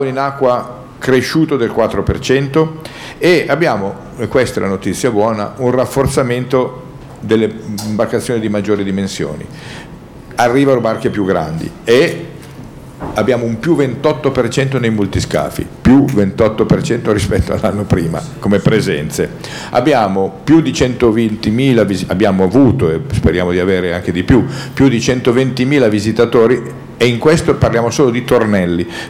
in acqua cresciuto del 4% e abbiamo, e questa è la notizia buona, un rafforzamento delle imbarcazioni di maggiori dimensioni. Arrivano barche più grandi e abbiamo un più 28% nei multiscafi, più 28% rispetto all'anno prima come presenze. Abbiamo più di 120.000, abbiamo avuto e speriamo di avere anche di più di 120.000 visitatori, e in questo parliamo solo di tornelli.